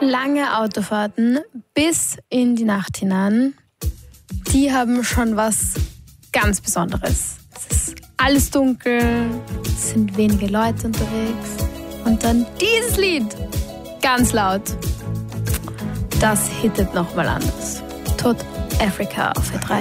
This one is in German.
lange Autofahrten bis in die Nacht hinein, die haben schon was ganz Besonderes. Es ist alles dunkel, es sind wenige Leute unterwegs und dann dieses Lied, ganz laut. Das hittet nochmal anders. Tot Africa auf E3.